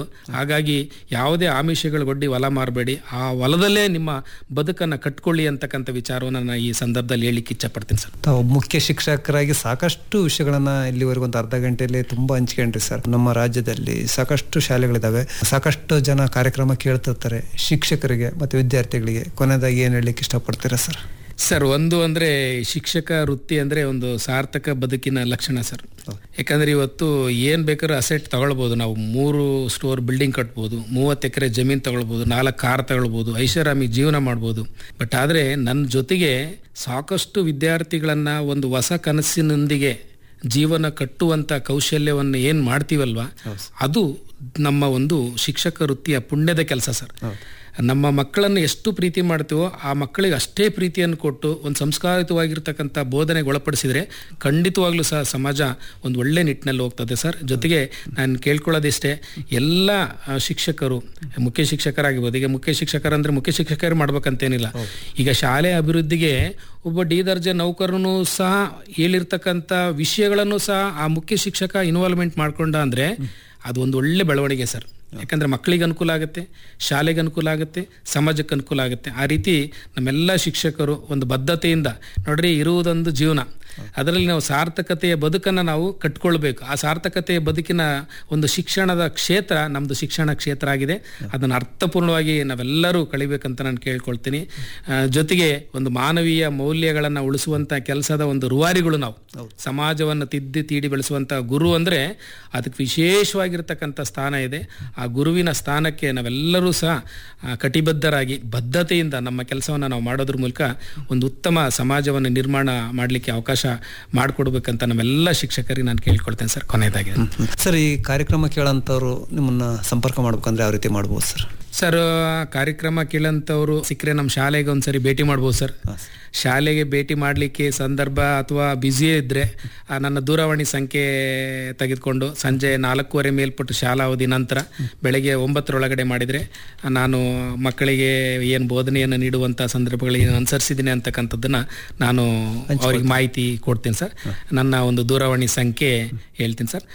ಹಾಗಾಗಿ ಯಾವುದೇ ಆಮಿಷಗಳೊಡ್ಡಿ ಹೊಲ ಮಾರಬೇಡಿ, ಆ ಹೊಲದಲ್ಲೇ ನಿಮ್ಮ ಬದುಕನ್ನು ಕಟ್ಕೊಳ್ಳಿ ಅಂತಕ್ಕಂಥ ವಿಚಾರವನ್ನು ನಾನು ಈ ಸಂದರ್ಭದಲ್ಲಿ ಹೇಳಲಿಕ್ಕೆ ಇಚ್ಛಪಡ್ತೀನಿ ಸರ್. ತಾವು ಮುಖ್ಯ ಶಿಕ್ಷಕರಾಗಿ ಸಾಕಷ್ಟು ವಿಷಯಗಳನ್ನ ಇಲ್ಲಿವರೆಗೂ ಒಂದು ಅರ್ಧ ಗಂಟೆಯಲ್ಲಿ ತುಂಬಾ ಹಂಚ್ಕೊಂಡ್ರಿ ಸರ್. ನಮ್ಮ ರಾಜ್ಯದಲ್ಲಿ ಸಾಕಷ್ಟು ಶಾಲೆಗಳಿದಾವೆ, ಸಾಕಷ್ಟು ಜನ ಕಾರ್ಯಕ್ರಮ ಕೇಳ್ತಿರ್ತಾರೆ. ಶಿಕ್ಷಕರಿಗೆ ಮತ್ತು ವಿದ್ಯಾರ್ಥಿಗಳಿಗೆ ಕೊನೆಯದಾಗಿ ಏನು ಹೇಳಲಿಕ್ಕೆ ಇಷ್ಟಪಡ್ತೀರಾ ಸರ್? ಸರ್, ಒಂದು ಅಂದರೆ ಶಿಕ್ಷಕ ವೃತ್ತಿ ಅಂದರೆ ಒಂದು ಸಾರ್ಥಕ ಬದುಕಿನ ಲಕ್ಷಣ ಸರ್. ಯಾಕಂದರೆ ಇವತ್ತು ಏನು ಬೇಕಾದ್ರೂ ಅಸೆಟ್ ತಗೊಳ್ಬೋದು. ನಾವು 3 ಸ್ಟೋರ್ ಬಿಲ್ಡಿಂಗ್ ಕಟ್ಬೋದು, 30 ಎಕರೆ ಜಮೀನು ತಗೊಳ್ಬೋದು, 4 ಕಾರ್ ತಗೊಳ್ಬೋದು, ಐಷಾರಾಮಿ ಜೀವನ ಮಾಡ್ಬೋದು. ಬಟ್ ಆದರೆ ನನ್ನ ಜೊತೆಗೆ ಸಾಕಷ್ಟು ವಿದ್ಯಾರ್ಥಿಗಳನ್ನು ಒಂದು ಹೊಸ ಕನಸಿನೊಂದಿಗೆ ಜೀವನ ಕಟ್ಟುವಂಥ ಕೌಶಲ್ಯವನ್ನು ಏನು ಮಾಡ್ತೀವಲ್ವ, ಅದು ನಮ್ಮ ಒಂದು ಶಿಕ್ಷಕ ವೃತ್ತಿಯ ಪುಣ್ಯದ ಕೆಲಸ ಸರ್. ನಮ್ಮ ಮಕ್ಕಳನ್ನು ಎಷ್ಟು ಪ್ರೀತಿ ಮಾಡ್ತೀವೋ ಆ ಮಕ್ಕಳಿಗೆ ಅಷ್ಟೇ ಪ್ರೀತಿಯನ್ನು ಕೊಟ್ಟು ಒಂದು ಸಂಸ್ಕಾರಿತವಾಗಿರ್ತಕ್ಕಂಥ ಬೋಧನೆಗೆ ಒಳಪಡಿಸಿದರೆ ಖಂಡಿತವಾಗ್ಲೂ ಸಹ ಸಮಾಜ ಒಂದು ಒಳ್ಳೆ ನಿಟ್ಟಿನಲ್ಲಿ ಹೋಗ್ತದೆ ಸರ್. ಜೊತೆಗೆ ನಾನು ಕೇಳ್ಕೊಳ್ಳೋದಿಷ್ಟೇ, ಎಲ್ಲ ಶಿಕ್ಷಕರು ಮುಖ್ಯ ಶಿಕ್ಷಕರಾಗಿರ್ಬೋದು. ಈಗ ಮುಖ್ಯ ಶಿಕ್ಷಕರಂದರೆ ಮುಖ್ಯ ಶಿಕ್ಷಕರು ಮಾಡ್ಬೇಕಂತೇನಿಲ್ಲ. ಈಗ ಶಾಲೆ ಅಭಿವೃದ್ಧಿಗೆ ಒಬ್ಬ ಡಿ ದರ್ಜೆ ನೌಕರನು ಸಹ ಹೇಳಿರ್ತಕ್ಕಂಥ ವಿಷಯಗಳನ್ನು ಸಹ ಆ ಮುಖ್ಯ ಶಿಕ್ಷಕ ಇನ್ವಾಲ್ವ್ಮೆಂಟ್ ಮಾಡ್ಕೊಂಡ ಅಂದರೆ ಅದು ಒಂದು ಒಳ್ಳೆ ಬೆಳವಣಿಗೆ ಸರ್. ಯಾಕಂದರೆ ಮಕ್ಕಳಿಗೆ ಅನುಕೂಲ ಆಗುತ್ತೆ, ಶಾಲೆಗೆ ಅನುಕೂಲ ಆಗುತ್ತೆ, ಸಮಾಜಕ್ಕೆ ಅನುಕೂಲ ಆಗುತ್ತೆ. ಆ ರೀತಿ ನಮ್ಮೆಲ್ಲ ಶಿಕ್ಷಕರು ಒಂದು ಬದ್ಧತೆಯಿಂದ ನೋಡ್ರಿ, ಇರುವುದೊಂದು ಜೀವನ, ಅದರಲ್ಲಿ ನಾವು ಸಾರ್ಥಕತೆಯ ಬದುಕನ್ನು ನಾವು ಕಟ್ಕೊಳ್ಬೇಕು. ಆ ಸಾರ್ಥಕತೆಯ ಬದುಕಿನ ಒಂದು ಶಿಕ್ಷಣದ ಕ್ಷೇತ್ರ ನಮ್ಮದು ಶಿಕ್ಷಣ ಕ್ಷೇತ್ರ ಆಗಿದೆ. ಅದನ್ನು ಅರ್ಥಪೂರ್ಣವಾಗಿ ನಾವೆಲ್ಲರೂ ಕಳಿಬೇಕಂತ ನಾನು ಕೇಳ್ಕೊಳ್ತೀನಿ. ಜೊತೆಗೆ ಒಂದು ಮಾನವೀಯ ಮೌಲ್ಯಗಳನ್ನು ಉಳಿಸುವಂಥ ಕೆಲಸದ ಒಂದು ರೂವಾರಿಗಳು ನಾವು. ಸಮಾಜವನ್ನು ತಿದ್ದಿ ತೀಡಿ ಬೆಳೆಸುವಂಥ ಗುರು ಅಂದರೆ ಅದಕ್ಕೆ ವಿಶೇಷವಾಗಿರ್ತಕ್ಕಂಥ ಸ್ಥಾನ ಇದೆ. ಆ ಗುರುವಿನ ಸ್ಥಾನಕ್ಕೆ ನಾವೆಲ್ಲರೂ ಸಹ ಕಟಿಬದ್ಧರಾಗಿ ಬದ್ಧತೆಯಿಂದ ನಮ್ಮ ಕೆಲಸವನ್ನು ನಾವು ಮಾಡೋದ್ರ ಮೂಲಕ ಒಂದು ಉತ್ತಮ ಸಮಾಜವನ್ನು ನಿರ್ಮಾಣ ಮಾಡಲಿಕ್ಕೆ ಅವಕಾಶ ಮಾಡಿಕೊಡ್ಬೇಕಂತ ನಮ್ಮೆಲ್ಲ ಶಿಕ್ಷಕರಿಗೆ ನಾನು ಕೇಳ್ಕೊಳ್ತೇನೆ ಸರ್. ಕೊನೆಯದಾಗಿ ಸರ್, ಈ ಕಾರ್ಯಕ್ರಮ ಕೇಳೋಂಥವ್ರು ನಿಮ್ಮನ್ನ ಸಂಪರ್ಕ ಮಾಡ್ಬೇಕಂದ್ರೆ ಯಾವ ರೀತಿ ಮಾಡ್ಬೋದು ಸರ್? ಸರ್, ಕಾರ್ಯಕ್ರಮ ಕೇಳೋಂಥವ್ರು ಸಿಕ್ಕರೆ ನಮ್ಮ ಶಾಲೆಗೆ ಒಂದ್ಸರಿ ಭೇಟಿ ಮಾಡ್ಬೋದು ಸರ್. ಶಾಲೆಗೆ ಭೇಟಿ ಮಾಡಲಿಕ್ಕೆ ಸಂದರ್ಭ ಅಥವಾ ಬ್ಯುಸಿಯೇ ಇದ್ದರೆ ನನ್ನ ದೂರವಾಣಿ ಸಂಖ್ಯೆ ತೆಗೆದುಕೊಂಡು ಸಂಜೆ 4:15 ಮೇಲ್ಪಟ್ಟು ಶಾಲಾ ಅವಧಿ ನಂತರ ಬೆಳಗ್ಗೆ 9 ಮಾಡಿದರೆ ನಾನು ಮಕ್ಕಳಿಗೆ ಏನು ಬೋಧನೆಯನ್ನು ನೀಡುವಂಥ ಸಂದರ್ಭಗಳಿಗೆ ಅನುಸರಿಸಿದ್ದೀನಿ ಅಂತಕ್ಕಂಥದ್ದನ್ನು ನಾನು ಅವ್ರಿಗೆ ಮಾಹಿತಿ ಕೊಡ್ತೀನಿ ಸರ್. ನನ್ನ ಒಂದು ದೂರವಾಣಿ ಸಂಖ್ಯೆ ಹೇಳ್ತೀನಿ ಸರ್.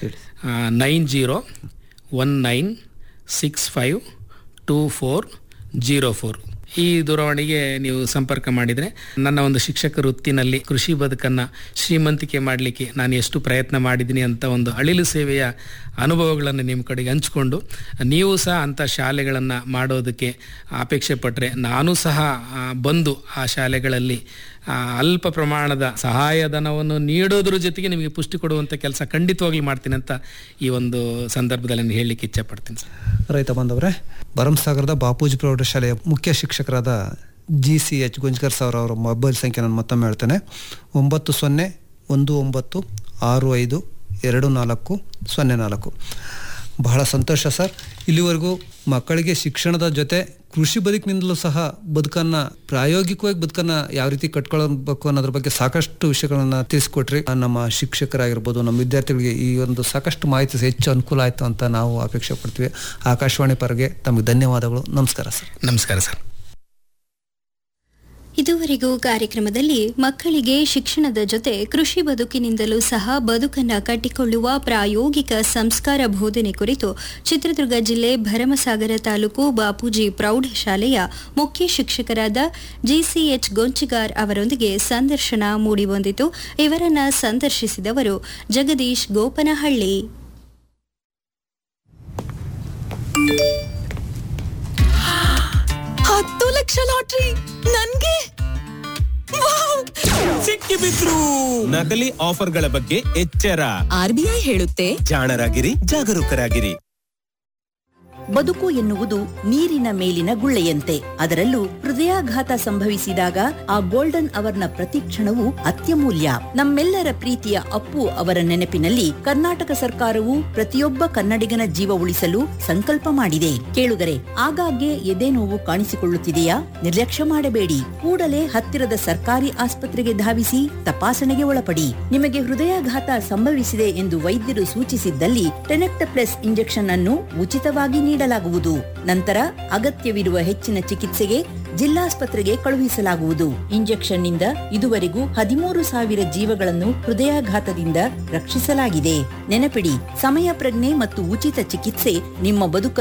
9019652404. ಈ ದೂರವಾಣಿಗೆ ನೀವು ಸಂಪರ್ಕ ಮಾಡಿದರೆ ನನ್ನ ಒಂದು ಶಿಕ್ಷಕ ವೃತ್ತಿನಲ್ಲಿ ಕೃಷಿ ಬದುಕನ್ನು ಶ್ರೀಮಂತಿಕೆ ಮಾಡಲಿಕ್ಕೆ ನಾನು ಎಷ್ಟು ಪ್ರಯತ್ನ ಮಾಡಿದ್ದೀನಿ ಅಂತ ಒಂದು ಅಳಿಲು ಸೇವೆಯ ಅನುಭವಗಳನ್ನು ನಿಮ್ಮ ಕಡೆಗೆ ಹಂಚ್ಕೊಂಡು ನೀವು ಸಹ ಅಂಥ ಶಾಲೆಗಳನ್ನು ಮಾಡೋದಕ್ಕೆ ಅಪೇಕ್ಷೆ ಪಟ್ಟರೆ ನಾನು ಸಹ ಬಂದು ಆ ಶಾಲೆಗಳಲ್ಲಿ ಅಲ್ಪ ಪ್ರಮಾಣದ ಸಹಾಯಧನವನ್ನು ನೀಡೋದ್ರ ಜೊತೆಗೆ ನಿಮಗೆ ಪುಷ್ಟಿ ಕೊಡುವಂಥ ಕೆಲಸ ಖಂಡಿತವಾಗ್ಲೂ ಮಾಡ್ತೀನಿ ಅಂತ ಈ ಒಂದು ಸಂದರ್ಭದಲ್ಲಿ ನಾನು ಹೇಳಲಿಕ್ಕೆ ಇಚ್ಛೆ ಪಡ್ತೀನಿ ಸರ್. ರೈತ ಬಾಂಧವರೇ, ಭರಮಸಾಗರದ ಬಾಪೂಜಿ ಪ್ರೌಢಶಾಲೆಯ ಮುಖ್ಯ ಶಿಕ್ಷಕರಾದ GCH ಗುಂಜ್ಕರ್ ಸರ್ ಅವರ ಮೊಬೈಲ್ ಸಂಖ್ಯೆ ನಾನು ಮತ್ತೊಮ್ಮೆ ಹೇಳ್ತೇನೆ. 9019652404. ಬಹಳ ಸಂತೋಷ ಸರ್. ಇಲ್ಲಿವರೆಗೂ ಮಕ್ಕಳಿಗೆ ಶಿಕ್ಷಣದ ಜೊತೆ ಕೃಷಿ ಬದುಕಿನಿಂದಲೂ ಸಹ ಬದುಕನ್ನು ಪ್ರಾಯೋಗಿಕವಾಗಿ ಬದುಕನ್ನು ಯಾವ ರೀತಿ ಕಟ್ಕೊಳ್ಬೇಕು ಅನ್ನೋದ್ರ ಬಗ್ಗೆ ಸಾಕಷ್ಟು ವಿಷಯಗಳನ್ನ ತಿಳಿಸ್ಕೊಟ್ರಿ. ನಮ್ಮ ಶಿಕ್ಷಕರಾಗಿರ್ಬೋದು, ನಮ್ಮ ವಿದ್ಯಾರ್ಥಿಗಳಿಗೆ ಈ ಒಂದು ಸಾಕಷ್ಟು ಮಾಹಿತಿ ಹೆಚ್ಚು ಅನುಕೂಲ ಆಯಿತು ಅಂತ ನಾವು ಅಪೇಕ್ಷೆ ಪಡ್ತೀವಿ. ಆಕಾಶವಾಣಿ ಪರಗೆ ತಮಗೆ ಧನ್ಯವಾದಗಳು. ನಮಸ್ಕಾರ ಸರ್. ನಮಸ್ಕಾರ ಸರ್. ಇದುವರೆಗೂ ಕಾರ್ಯಕ್ರಮದಲ್ಲಿ ಮಕ್ಕಳಿಗೆ ಶಿಕ್ಷಣದ ಜೊತೆ ಕೃಷಿ ಬದುಕಿನಿಂದಲೂ ಸಹ ಬದುಕನ್ನು ಕಟ್ಟಿಕೊಳ್ಳುವ ಪ್ರಾಯೋಗಿಕ ಸಂಸ್ಕಾರ ಬೋಧನೆ ಕುರಿತು ಚಿತ್ರದುರ್ಗ ಜಿಲ್ಲೆ ಭರಮಸಾಗರ ತಾಲೂಕು ಬಾಪೂಜಿ ಪ್ರೌಢಶಾಲೆಯ ಮುಖ್ಯ ಶಿಕ್ಷಕರಾದ GCH ಗೊಂಚಿಗಾರ್ ಅವರೊಂದಿಗೆ ಸಂದರ್ಶನ ಮೂಡಿಬಂದಿತು. ಇವರನ್ನ ಸಂದರ್ಶಿಸಿದವರು ಜಗದೀಶ್ ಗೋಪನಹಳ್ಳಿ. 10 ಲಕ್ಷ ಲಾಟ್ರಿ ನನ್ಗೆ ಸಿಕ್ಕಿಬಿದ್ರು. ನಕಲಿ ಆಫರ್ಗಳ ಬಗ್ಗೆ ಎಚ್ಚರ. RBI ಹೇಳುತ್ತೆ, ಜಾಣರಾಗಿರಿ, ಜಾಗರೂಕರಾಗಿರಿ. ಬದುಕು ಎನ್ನುವುದು ನೀರಿನ ಮೇಲಿನ ಗುಳ್ಳೆಯಂತೆ. ಅದರಲ್ಲೂ ಹೃದಯಾಘಾತ ಸಂಭವಿಸಿದಾಗ ಆ ಗೋಲ್ಡನ್ ಅವರ್ನ ಪ್ರತಿಕ್ಷಣವು ಅತ್ಯಮೂಲ್ಯ. ನಮ್ಮೆಲ್ಲರ ಪ್ರೀತಿಯ ಅಪ್ಪು ಅವರ ನೆನಪಿನಲ್ಲಿ ಕರ್ನಾಟಕ ಸರ್ಕಾರವು ಪ್ರತಿಯೊಬ್ಬ ಕನ್ನಡಿಗನ ಜೀವ ಉಳಿಸಲು ಸಂಕಲ್ಪ ಮಾಡಿದೆ. ಕೇಳುಗರೆ, ಆಗಾಗ್ಗೆ ಎದೆ ನೋವು ಕಾಣಿಸಿಕೊಳ್ಳುತ್ತಿದೆಯಾ? ನಿರ್ಲಕ್ಷ್ಯ ಮಾಡಬೇಡಿ. ಕೂಡಲೇ ಹತ್ತಿರದ ಸರ್ಕಾರಿ ಆಸ್ಪತ್ರೆಗೆ ಧಾವಿಸಿ ತಪಾಸಣೆಗೆ ಒಳಪಡಿ. ನಿಮಗೆ ಹೃದಯಾಘಾತ ಸಂಭವಿಸಿದೆ ಎಂದು ವೈದ್ಯರು ಸೂಚಿಸಿದ್ದಲ್ಲಿ ಟೆನೆಕ್ಟಪ್ಲೆಸ್ ಇಂಜೆಕ್ಷನ್ ಅನ್ನು ಉಚಿತವಾಗಿ ನೀಡಲಾಗುವುದು. ನಂತರ ಅಗತ್ಯವಿರುವ ಹೆಚ್ಚಿನ ಚಿಕಿತ್ಸೆಗೆ ಜಿಲ್ಲಾಸ್ಪತ್ರೆಗೆ ಕಳುಹಿಸಲಾಗುವುದು. ಇಂಜೆಕ್ಷನ್ ನಿಂದ ಇದುವರೆಗೂ 13,000 ಜೀವಗಳನ್ನು ಹೃದಯಾಘಾತದಿಂದ ರಕ್ಷಿಸಲಾಗಿದೆ. ನೆನಪಿಡಿ, ಸಮಯ ಪ್ರಜ್ಞೆ ಮತ್ತು ಉಚಿತ ಚಿಕಿತ್ಸೆ ನಿಮ್ಮ ಬದುಕನ್ನು